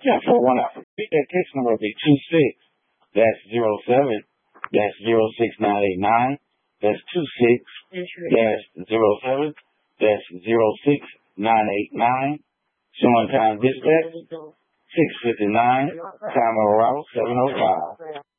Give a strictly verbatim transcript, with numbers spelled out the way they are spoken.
Yeah, for one hour. That text number will be two six dash zero seven dash zero six nine eight nine. That's two six dash zero seven dash zero six nine eight nine. Showing time dispatch six fifty nine. Time of arrival seven oh five.